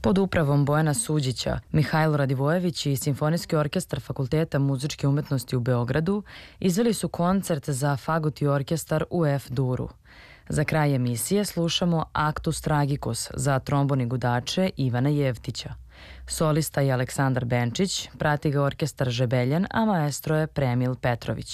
Pod upravom Bojana Suđića, Mihajlo Radivojević i Simfonijski orkestar Fakulteta muzičke umetnosti u Beogradu izveli su koncert za fagot i orkestar u F-duru. Za kraj emisije slušamo Actus Tragicus za trombon i gudače Ivana Jevtića. Solista je Aleksandar Benčić, prati ga orkestar Žebeljan, a maestro je Premil Petrović.